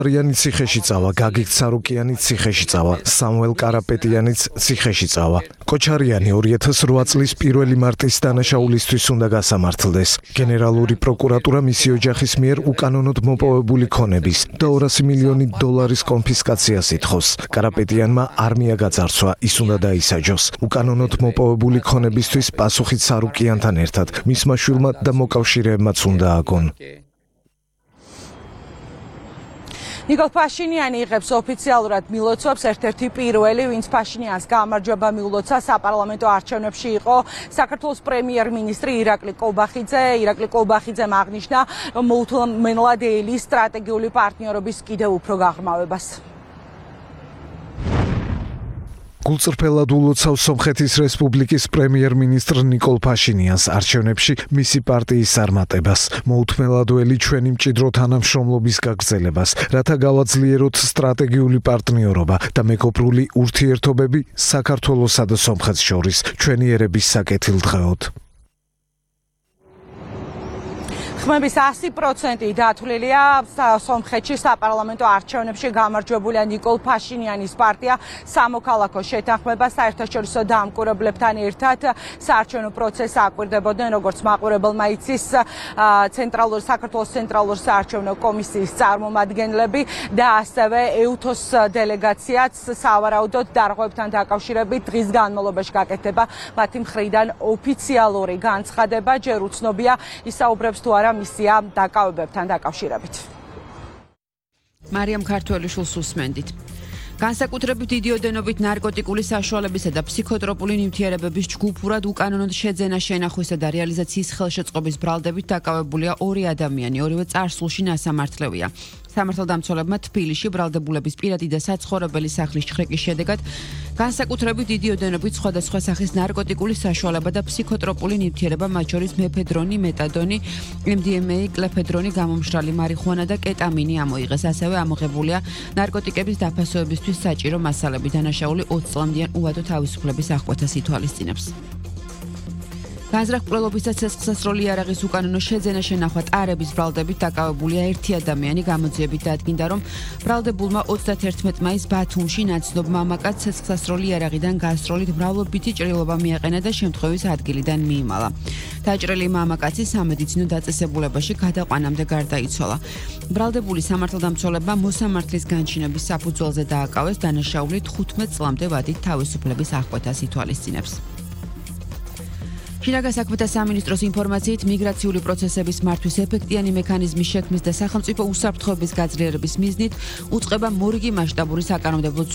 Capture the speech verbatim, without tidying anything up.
რიანი ციხეში წავა, გაგիկ ცარუკიანი ციხეში წავა, სამუელ კარაპეტიანიც ციხეში წავა. კოჩარიანი ორი ათას რვა წლის პირველი მარტის დანაშაულისთვის უნდა გასამართლდეს. გენერალური პროკურატურა მისი ოჯახის მიერ უკანონოდ მოპოვებული ქონების და ორასი მილიონი დოლარის კონფისკაციას ითხოვს. კარაპეტიანმა არმია გაძარცვა, ის უნდა დაისაჯოს. უკანონოდ მოპოვებული ქონებისთვის პასუხი ცარუკიანთან ერთად მისმა შვილმა და მოკავშირეებმაც უნდა აგონ. ნიკოლ ფაშინიანი იღებს ოფიციალურად მილოცვებს, ერთ-ერთი პირველი, ვინც ფაშინიანს გამარჯვება მიულოცა საპარლამენტო არჩევნებში იყო საქართველოს პრემიერ-მინისტრი ირაკლი კობახიძე. ირაკლი კობახიძემ აღნიშნა მოუთმენლად ელის სტრატეგიული პარტნიორობის კიდევ უფრო გაღრმავებას. გულწრფელად ულოცავს სომხეთის რესპუბლიკის პრემიერ-მინისტრ ნიკოლ ფაშინიანს არჩევნებში მისი პარტიის წარმატებას. მოუთმენლად ველი ჩვენი მჭიდრო თანამშრომლობის გაგრძელებას, რათა გავაძლიეროთ სტრატეგიული პარტნიორობა და მეგობრული ურთიერთობები საქართველოსა და სომხეთს შორის ჩვენი ერების საკეთილდღეოდ. ხმების ასი პროცენტი დათვლილია სომხეთში საპარლამენტო არჩევნებში გამარჯვებულია ნიკოლ ფაშინიანის პარტია. სამოქალაქო შეთანხმება საერთაშორისო დამკვირვებლებთან ერთად საარჩევნო პროცესს აკვირდებოდნენ, როგორც მაყურებელმა იცის ცენტრალური საქართველოს ცენტრალური საარჩევნო კომისიის წარმომადგენლები და ასევე ეუთოს დელეგაციაც სავარაუდოდ დარღვევებთან დაკავშირებით დღის განმავლობაში გაკეთდება მათი მხრიდან ოფიციალური განცხადება. ჯერ უცნობია ისაუბრებს თუ არა მისია დაკავებებთან დაკავშირებით. მარიამ ქართველიშვილს უსმენდით. განსაკუთრებით დიდი ოდენობით ნარკოტიკული საშუალებისა და ფსიქოტროპული ნივთიერებების ჯგუფურად უკანონოდ შეძენა, შენახვისა და რეალიზაციის ხელშეწყობის ბრალდებით დაკავებულია ორი ადამიანი, ორივე წარსულში ნასამართლევია. სამართალდამცველებმა თბილისში ბრალდებულების პირადი და საცხოვრებელი სახლის ჩხრეკის შედეგად განსაკუთრებით დიდი ოდენობით სხვადასხვა სახის ნარკოტიკული საშუალება და ფსიქოტროპული ნივთიერება, მათ შორის მეფედრონი, მეტადონი, ემ დი ემ ეი, კლეფედრონი, გამომშრალი მარიხუანა და კეტამინი ამოიღეს. ასევე ამოღებულია ნარკოტიკების დაფასოებისთვის საჭირო მასალები. დანაშაული ოცი წლამდიან უვადო თავისუფლების აღკვეთას ითვალისწინებს. განზრახ-მკვლელობის და ცეცხლსასროლი იარაღის უკანონო შეძენა, შენახვა, ტარების ბრალდებით დაკავებულია ერთი ადამიანი. გამოძიებით დადგინდა, რომ ბრალდებულმა ოცდათერთმეტ მაისს ბათუმში ნაცნობ მამაკაც ცეცხლსასროლი იარაღიდან გასროლით მრავლობითი ჭრილობა მიაყენა და შემთხვევის ადგილიდან მიიმალა. დაჭრილი მამაკაცი სამედიცინო დაწესებულებაში გადაყვანამდე გარდაიცვალა. ბრალდებული სამართალდამცველებმა მოსამართლის განჩინების საფუძველზე დააკავეს. დანაშაული თხუთმეტ წლამდე ვადით თავისუფლების აღკვეთას ითვალისწინებს. შინაგან საქმეთა სამინისტროს ინფორმაციით მიგრაციული პროცესების მართვის ეფექტიანი მექანიზმის შექმნის და სახელმწიფო უსაფრთხოების გაძლიერების მიზნით უწყება მორიგი მასშტაბური საკანონმდებლო